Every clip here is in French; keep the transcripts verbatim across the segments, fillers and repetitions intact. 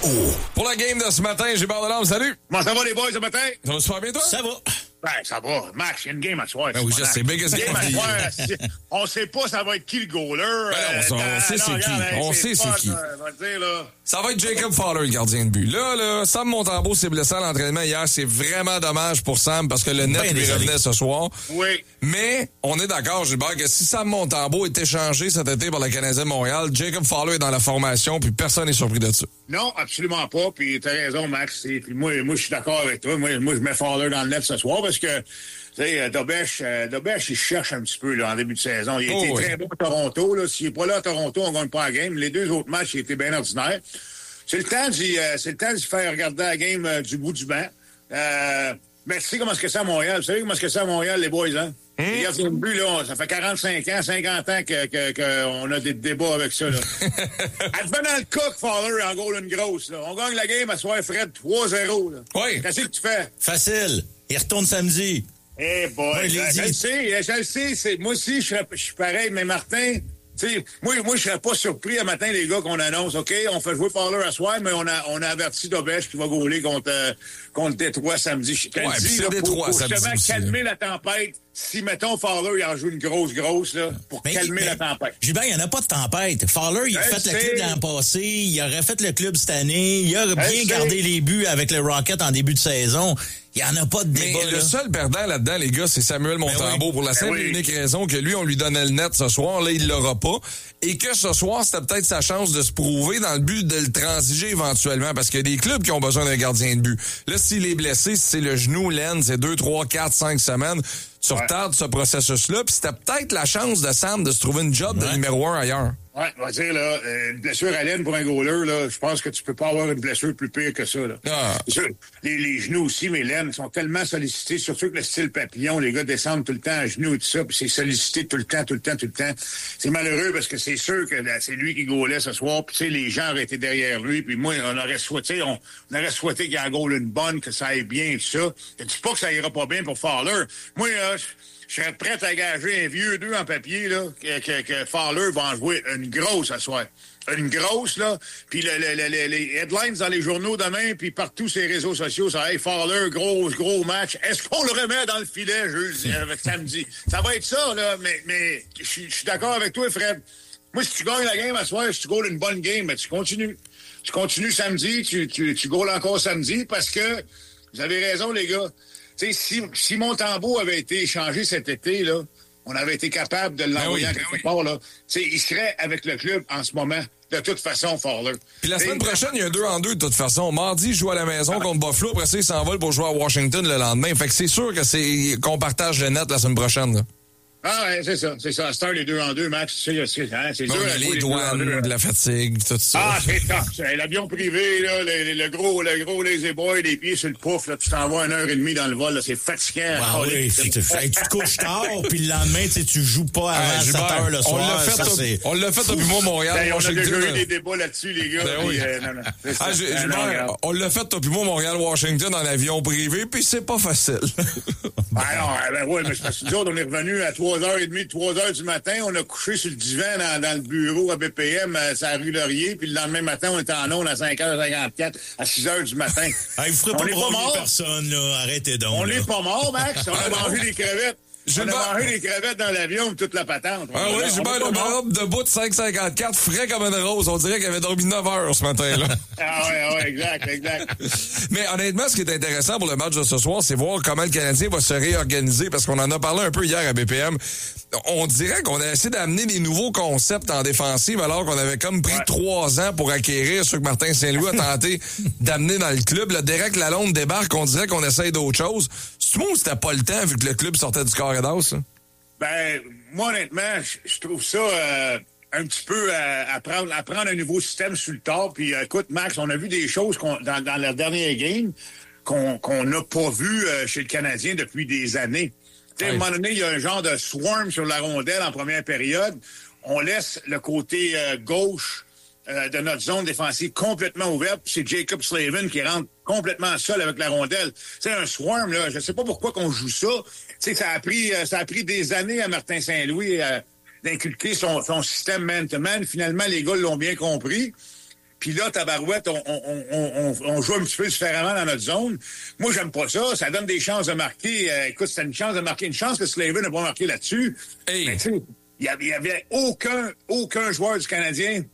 Pour la game de ce matin, j'ai barre de l'âme. Salut! Comment ça va, les boys, ce matin? Ça va super bien, toi? Ça va. Ben, ça va. Max, il y a une game à soir. Ben oui, je sais. Biggest game game à of the soir. year. c'est- On sait pas ça va être qui le goaler. Ben non, on- on sait c'est qui. On sait c'est qui. On va dire, là. Ça va être Jacob Fowler, le gardien de but. Là, là, Sam Montembeault s'est blessé à l'entraînement hier. C'est vraiment dommage pour Sam parce que le net Ben lui désolé. revenait ce soir. Oui. Mais on est d'accord, Gilbert, que si Sam Montembeault est échangé cet été par le Canadien de Montréal, Jacob Fowler est dans la formation, puis personne n'est surpris de ça. Non, absolument pas. Puis t'as raison, Max. Et puis moi, moi je suis d'accord avec toi. Moi, moi, je mets Fowler dans le net ce soir parce que, tu sais, Dobèche, euh, Dobèche, il cherche un petit peu là, en début de saison. Il a Oh, été oui. très bon à Toronto. Là. S'il n'est pas là à Toronto, on ne gagne pas la game. Les deux autres matchs, il était bien ordinaire. C'est le temps d'y, euh, c'est le temps d'y faire regarder la game euh, du bout du banc. Euh, mais tu sais comment est-ce que c'est à Montréal? Vous savez comment est-ce que c'est à Montréal, les boys, hein? Hum? Les gardiens de but, là, ça fait quarante-cinq ans, cinquante ans que, que, que on a des débats avec ça, là. Advenant le cas que Fowler en gros une grosse, là. On gagne la game à soir, Fred, trois zéro, là. Oui. Qu'est-ce que tu fais? Facile. Il retourne samedi. Eh boy, Moi, je je, l'ai je dit. le sais, je le sais. C'est, moi aussi, je, serais- je suis pareil, mais Martin, tu sais, moi, moi, je serais pas surpris un matin, les gars, qu'on annonce, OK, on fait jouer Fowler à soir, mais on a, on a averti Dobèche qui va gauler contre, euh, contre Détroit samedi. Je te le Ouais, puis dis, c'est là, Détroit pour, pour samedi justement aussi, calmer la tempête. Si, mettons, Fowler, il en joue une grosse, grosse, là, pour Mais- calmer mais- la tempête. Gilbert, il n'y en a pas de tempête. Fowler, il a Je fait le sais. club l'an passé, il a refait le club cette année, il a bien sais. gardé les buts avec le Rocket en début de saison. Il n'y en a pas de Mais débat. le là. seul perdant là-dedans, les gars, c'est Samuel Montembeault oui. pour la simple Ben et oui. unique raison que lui, on lui donnait le net ce soir. Là, il l'aura pas. Et que ce soir, c'était peut-être sa chance de se prouver dans le but de le transiger éventuellement parce qu'il y a des clubs qui ont besoin d'un gardien de but. Là, s'il est blessé, si c'est le genou, l'aine, c'est deux, trois, quatre, cinq semaines. Tu Ouais. retardes ce processus-là, puis c'était peut-être la chance de Sam de se trouver une job de Ouais. numéro un ailleurs. Ouais, on va dire, là, euh, une blessure à l'aine pour un goaler, là, je pense que tu peux pas avoir une blessure plus pire que ça, là. Ah. C'est sûr, les, les genoux aussi, mais l'aine sont tellement sollicités, surtout que le style papillon, les gars descendent tout le temps à genoux et tout ça, puis c'est sollicité tout le temps, tout le temps, tout le temps. C'est malheureux parce que c'est sûr que là, c'est lui qui goalait ce soir, puis tu sais, les gens auraient été derrière lui, puis moi, on aurait souhaité, on, on aurait souhaité qu'il y ait un goal une bonne, que ça aille bien et tout ça. Je dis pas que ça ira pas bien pour Fowler. Moi, là, je- je serais prêt à gager un vieux deux en papier, là, que, que, que Fowler va en jouer une grosse à soir. Une grosse, là. Puis le, le, le, le- les headlines dans les journaux demain, puis partout sur les réseaux sociaux, ça, hey, Fowler, gros, gros match. Est-ce qu'on le remet dans le filet jeudi, euh, samedi? Ça va être ça, là, mais, mais je suis je suis d'accord avec toi, Fred. Moi, si tu gagnes la game à soir, si tu goals une bonne game, ben, tu continues. Tu continues samedi, tu, tu, tu goals encore samedi, parce que, vous avez raison, les gars. Tu sais, si, si Montembeault avait été échangé cet été, là, on avait été capable de l'envoyer Ben en oui. quelque part, là. Tu sais, il serait avec le club en ce moment, de toute façon, Fowler. Puis la T'sais, semaine prochaine, il y a un deux en deux de toute façon. Mardi, il joue à la maison contre Buffalo. Après ça, il s'envole pour jouer à Washington le lendemain. Fait que c'est sûr que c'est qu'on partage le net la semaine prochaine. Là. Ah ouais, c'est ça, c'est ça. Star les deux en deux, Max, tu sais, c'est, hein, c'est Bon, dur. il y a à jouer les les deux en deux, douanes, hein. de la fatigue, tout ça. Ah, c'est top. C'est l'avion privé, là, le, le gros, le gros lazy boy, les pieds sur le pouf, là, tu t'envoies une heure et demie dans le vol, là, c'est fatigant. Ah Oh, oui, les- tu, tu, hey, tu te couches tard, puis le lendemain, tu sais, tu joues pas avant Ah, sept Gilbert, heures le on soir. l'a fait, ça, au- c'est... on l'a fait depuis moi, Montréal, Ben, on a Washington. déjà eu là. des débats là-dessus, les gars. Ben puis, oui. euh, non, non, c'est Ah, ça. j'ai- Ah, Gilbert, non, regarde. on l'a fait depuis moi, Montréal, Washington, en avion privé, puis c'est pas facile. Ben non, ben ouais, mais c'est parce que nous autres, on est revenus à trois heures trente, trois heures du matin. On a couché sur le divan dans, dans le bureau à B P M, à la rue Laurier. Puis le lendemain matin, on était en ondes à cinq heures cinquante-quatre, à six heures du matin. Hey, vous ferez on pas n'est pas broyer mort. personne, là. Arrêtez donc. On là. n'est pas mort, Max. On a mangé des crevettes. On Gilbert- a mangé des crevettes dans l'avion, toute la patente. Ah On- oui, on j'ai est bien pas le mort. barbe debout de cinq cinquante-quatre, frais comme une rose. On dirait qu'il avait dormi neuf heures ce matin-là. Ah ouais, ah ouais, exact, exact. Mais honnêtement, ce qui est intéressant pour le match de ce soir, c'est voir comment le Canadien va se réorganiser, parce qu'on en a parlé un peu hier à B P M. On dirait qu'on a essayé d'amener des nouveaux concepts en défensive, alors qu'on avait comme pris Ouais. trois ans pour acquérir ce que Martin Saint-Louis a tenté d'amener dans le club. Là, Derek Lalonde débarque, on dirait qu'on essaye d'autres choses. C'est moi ou c'était pas le temps, vu que le club sortait du corridor, ça? Ben, moi, honnêtement, je- je trouve ça euh, un petit peu euh, à, prendre, à prendre un nouveau système sur le tard. Puis, euh, écoute, Max, on a vu des choses qu'on, dans, dans la dernière game qu'on qu'on n'a pas vu euh, chez le Canadien depuis des années. Tu sais, à un Ouais. moment donné, il y a un genre de swarm sur la rondelle en première période. On laisse le côté euh, gauche euh, de notre zone défensive complètement ouverte. Puis c'est Jacob Slavin qui rentre complètement seul avec la rondelle. C'est un swarm, là. Je sais pas pourquoi qu'on joue ça. Tu sais, ça a pris, euh, ça a pris des années à Martin Saint-Louis euh, d'inculquer son, son système man-to-man. Finalement, les gars l'ont bien compris. Puis là, tabarouette, on, on, on, on, on joue un petit peu différemment dans notre zone. Moi, j'aime pas ça. Ça donne des chances de marquer. Euh, écoute, c'était une chance de marquer. Une chance que Slavin n'a pas marqué là-dessus. Hey. Mais tu sais, il y avait, y avait aucun, aucun joueur du Canadien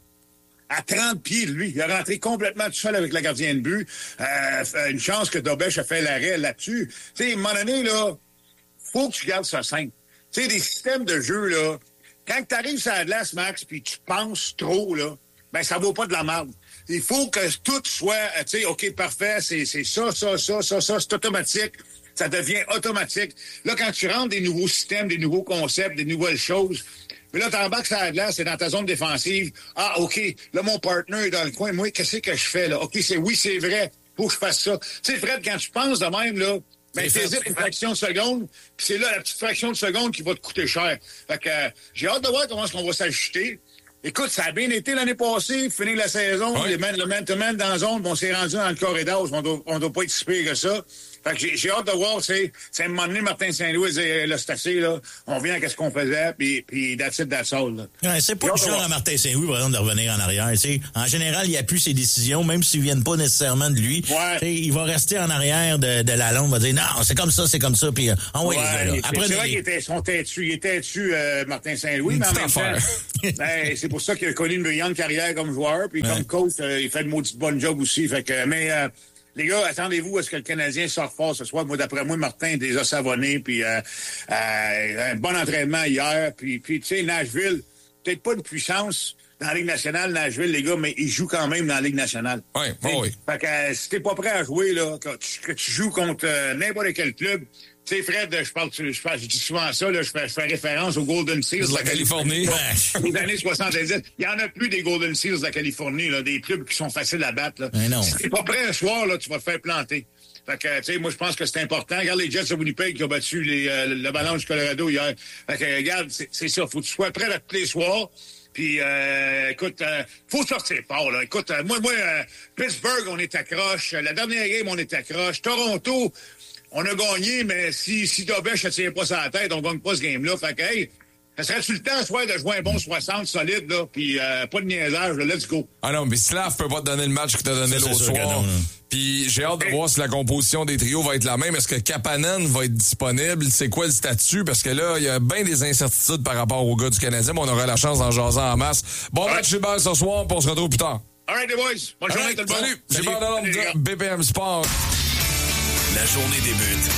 à trente pieds de lui. Il a rentré complètement tout seul avec la gardien de but. Euh, une chance que Dobech a fait l'arrêt là-dessus. Tu sais, à un moment donné, là, faut que tu gardes ça simple. Tu sais, des systèmes de jeu, là, quand tu arrives sur la glace, Max, puis tu penses trop, là, ben ça vaut pas de la merde. Il faut que tout soit, tu sais, OK, parfait, c'est, c'est ça, ça, ça, ça, ça, c'est automatique. Ça devient automatique. Là, quand tu rentres des nouveaux systèmes, des nouveaux concepts, des nouvelles choses, mais là, t'embarques sur la glace, c'est dans ta zone défensive. Ah, OK, là, mon partner est dans le coin. Moi, qu'est-ce que je fais, là? OK, c'est oui, c'est vrai. Faut que je fasse ça. Tu sais, Fred, quand tu penses de même, là, ben, t'hésites une fraction de seconde, puis c'est là, la petite fraction de seconde qui va te coûter cher. Fait que, euh, j'ai hâte de voir comment est-ce qu'on va s'ajuster. Écoute, ça a bien été l'année passée, finir la saison, ouais. les man, le man-to-man dans la zone, on s'est rendu dans le corridor, on doit, on doit pas être si pire que ça. Fait que j'ai, j'ai hâte de voir, c'est, c'est à un moment donné, Martin Saint-Louis disait, là, c'est assez, là, on vient à qu'est-ce qu'on faisait, puis, puis that's it, that's all, là. Ouais, c'est pas le genre à Martin Saint-Louis, par exemple, de revenir en arrière, tu sais. En général, il appuie ses décisions, même s'ils viennent pas nécessairement de lui. Ouais. Il va rester en arrière de, de la longue, va dire, non, c'est comme ça, c'est comme ça, puis, ah ouais, ouais, là. c'est, Après, c'est les... vrai qu'il était, son têtu, il était têtu, euh, Martin Saint-Louis, Une mais en même affaire. temps, ben, c'est pour ça qu'il a connu une brillante carrière comme joueur, puis ouais. comme coach, euh, il fait de maudite bonne job aussi, fait que, mais, euh, les gars, attendez-vous à ce que le Canadien sorte fort ce soir. Moi, d'après moi, Martin les a savonnés, puis euh, euh, un bon entraînement hier. Puis, puis tu sais, Nashville, peut-être pas une puissance dans la Ligue nationale, Nashville, les gars, mais ils jouent quand même dans la Ligue nationale. Oui, oui. Fait que euh, si t'es pas prêt à jouer, là, que tu, que tu joues contre euh, n'importe quel club, tu sais, Fred, je parle, je, je, je dis souvent ça, là, je, fais, je fais référence aux Golden Seals de la Californie. Les années soixante-dix. Il y en a plus des Golden Seals de la Californie, là, des clubs qui sont faciles à battre. Là. Mais non. Si t'es pas prêt un soir, là, tu vas te faire planter. Fait que, tu sais, moi, je pense que c'est important. Regarde les Jets de Winnipeg qui ont battu les, euh, le ballon du Colorado hier. Fait que, regarde, c'est, c'est ça. Faut que tu sois prêt à tous les soirs. Puis, euh, écoute, euh, faut sortir fort, là. Écoute, euh, moi, moi, euh, Pittsburgh, on est accroche. La dernière game, on est accroche. Toronto, on a gagné, mais si, si Dobech ne tire pas sa tête, on gagne pas ce game-là. Fait que, hey, ça serait-tu le temps, soit, de jouer un bon soixante solide, là, puis euh, pas de niaisage, là, let's go. Ah non, mais Slav peut pas te donner le match qu'il t'a donné Ça, l'autre c'est sûr soir. que non, Puis j'ai hâte de voir si la composition des trios va être la même. Est-ce que Kapanen va être disponible? C'est quoi le statut? Parce que là, il y a bien des incertitudes par rapport aux gars du Canadien, mais on aura la chance d'en jaser en masse. Bon Ouais. match Gilbert ce soir, puis on se retrouve plus tard. All right, les boys. Bonne journée, Alright, tout le monde. salut! Gilbert Delorme, Salut, les gars. B P M Sport. La journée débute